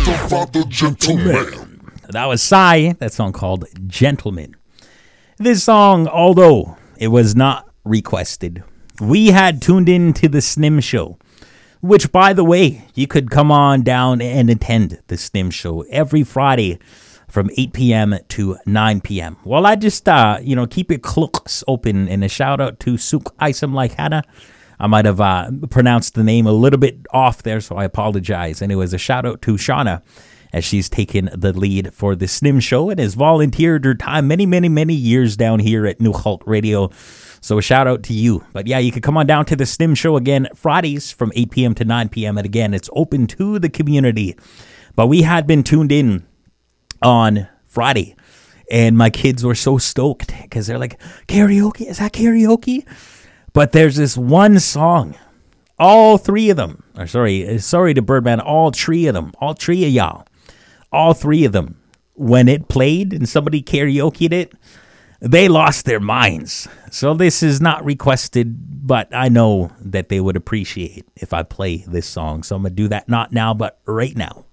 the Gentleman. That was Psy. That song called Gentleman. This song, although it was not requested, we had tuned in to the Snim Show, which, by the way, you could come on down and attend the Snim Show every Friday from 8 p.m. to 9 p.m. Well, I just, keep it close open, and a shout out to Suk Isam like Hannah. I might have pronounced the name a little bit off there, so I apologize. And it was a shout out to Shauna, as she's taken the lead for the Snim Show and has volunteered her time many, many, many years down here at New Halt Radio. So a shout out to you. But yeah, you can come on down to the Snim Show again Fridays from 8 p.m. to 9 p.m. And again, it's open to the community. But we had been tuned in on Friday, and my kids were so stoked because they're like, karaoke? Is that karaoke? But there's this one song. All three of them. Sorry to Birdman. All three of y'all. All three of them. When it played and somebody karaoke'd it, they lost their minds. So this is not requested, but I know that they would appreciate if I play this song. So I'm going to do that not now, but right now.